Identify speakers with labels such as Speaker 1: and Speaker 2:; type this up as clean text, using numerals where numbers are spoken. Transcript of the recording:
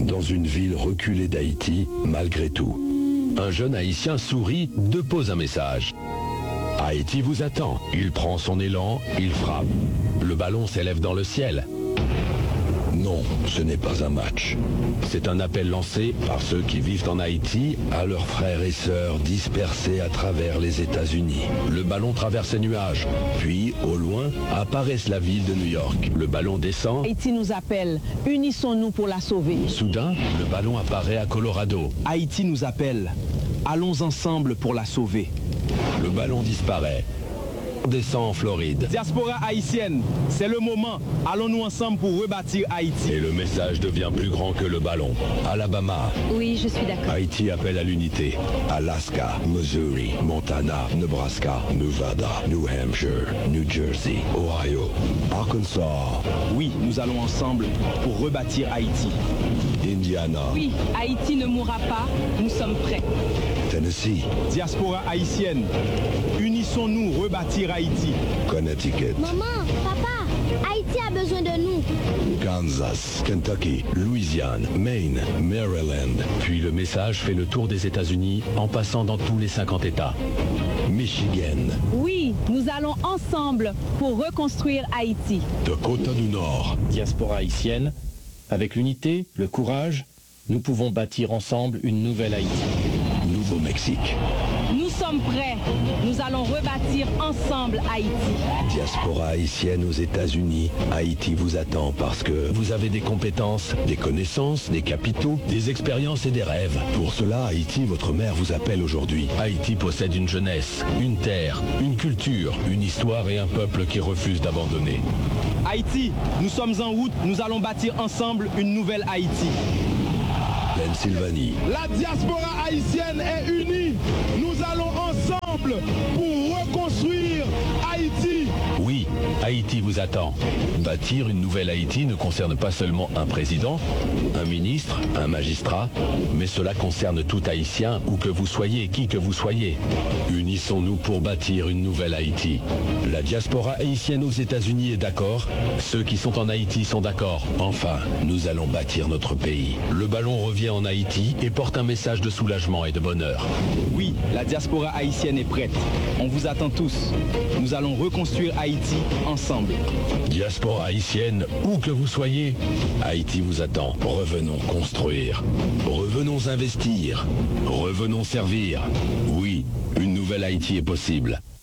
Speaker 1: dans une ville reculée d'Haïti, malgré tout. Un jeune Haïtien sourit, dépose un message. Haïti vous attend. Il prend son élan, il frappe. Le ballon s'élève dans le ciel. Non, ce n'est pas un match. C'est un appel lancé par ceux qui vivent en Haïti à leurs frères et sœurs dispersés à travers les États-Unis. Le ballon traverse les nuages, puis, au loin, apparaît la ville de New York. Le ballon descend.
Speaker 2: Haïti nous appelle. Unissons-nous pour la sauver.
Speaker 1: Soudain, le ballon apparaît à Colorado.
Speaker 3: Haïti nous appelle. Allons ensemble pour la sauver.
Speaker 1: Le ballon disparaît. Descend en Floride.
Speaker 3: Diaspora haïtienne, c'est le moment. Allons-nous ensemble pour rebâtir Haïti.
Speaker 1: Et le message devient plus grand que le ballon. Alabama.
Speaker 4: Oui, je suis d'accord.
Speaker 1: Haïti appelle à l'unité. Alaska, Missouri, Montana, Nebraska, Nevada, New Hampshire, New Jersey, Ohio, Arkansas.
Speaker 3: Oui, nous allons ensemble pour rebâtir Haïti.
Speaker 1: Indiana.
Speaker 4: Oui, Haïti ne mourra pas, nous sommes prêts.
Speaker 1: Tennessee.
Speaker 3: Diaspora haïtienne, unissons-nous rebâtir Haïti.
Speaker 1: Connecticut.
Speaker 5: Maman, papa, Haïti a besoin de nous.
Speaker 1: Kansas, Kentucky, Louisiane, Maine, Maryland. Puis le message fait le tour des États-Unis en passant dans tous les 50 États. Michigan.
Speaker 2: Oui, nous allons ensemble pour reconstruire Haïti.
Speaker 1: Dakota du Nord.
Speaker 6: Diaspora haïtienne, avec l'unité, le courage, nous pouvons bâtir ensemble une nouvelle Haïti.
Speaker 1: Nouveau-Mexique.
Speaker 2: Nous sommes prêts. Nous allons rebâtir ensemble Haïti.
Speaker 1: Diaspora haïtienne aux États-Unis. Haïti vous attend parce que vous avez des compétences, des connaissances, des capitaux, des expériences et des rêves. Pour cela, Haïti, votre mère vous appelle aujourd'hui. Haïti possède une jeunesse, une terre, une culture, une histoire et un peuple qui refuse d'abandonner.
Speaker 3: Haïti, nous sommes en route, nous allons bâtir ensemble une nouvelle Haïti.
Speaker 1: Pennsylvanie.
Speaker 7: La diaspora haïtienne est unie. Nous allons ensemble pour reconstruire Haïti.
Speaker 1: Oui, Haïti vous attend. Bâtir une nouvelle Haïti ne concerne pas seulement un président, un ministre, un magistrat, mais cela concerne tout Haïtien, où que vous soyez, qui que vous soyez. Unissons-nous pour bâtir une nouvelle Haïti. La diaspora haïtienne aux États-Unis est d'accord. Ceux qui sont en Haïti sont d'accord. Enfin, nous allons bâtir notre pays. Le ballon revient en Haïti et porte un message de soulagement et de bonheur.
Speaker 3: Oui, la diaspora haïtienne est prête. On vous attend tous. Nous allons reconstruire Haïti ensemble.
Speaker 1: Diaspora haïtienne, où que vous soyez, Haïti vous attend. Revenons construire. Revenons investir. Revenons servir. Oui, une nouvelle Haïti est possible.